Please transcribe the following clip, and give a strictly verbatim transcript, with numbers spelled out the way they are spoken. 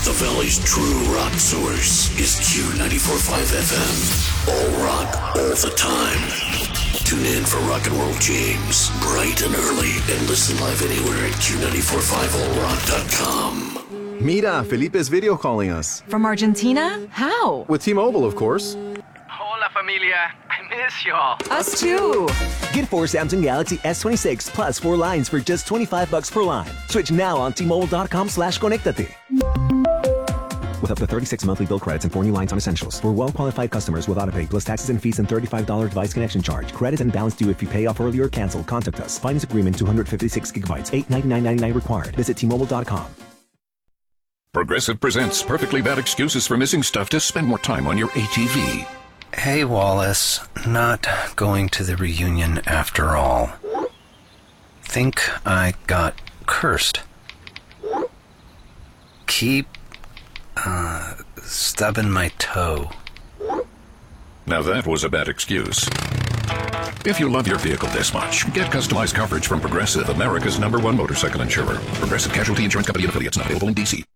The Valley's true rock source is Q ninety-four point five F M. All rock, all the time. Tune in for Rock and Roll James, bright and early, and listen live anywhere at Q nine four five all rock dot com. Mira, Felipe's video calling us. From Argentina? How? With T-Mobile, of course. Hola, familia. I miss y'all. Us too. Get four Samsung Galaxy S twenty-six plus four lines for just twenty-five bucks per line. Switch now on T Mobile dot com slash conectate. With up to thirty-six monthly bill credits and four new lines on essentials. For well-qualified customers with autopay plus taxes and fees and thirty-five dollars device connection charge. Credits and balance due if you pay off early or cancel. Contact us. Finance agreement two hundred fifty-six gigabytes. eight ninety-nine ninety-nine required. Visit T Mobile dot com. Progressive presents perfectly bad excuses for missing stuff to spend more time on your A T V. Hey, Wallace. Not going to the reunion after all. Think I got cursed. Keep, uh, stubbing my toe. Now that was a bad excuse. If you love your vehicle this much, get customized coverage from Progressive, America's number one motorcycle insurer. Progressive Casualty Insurance Company and affiliates, not available in D C.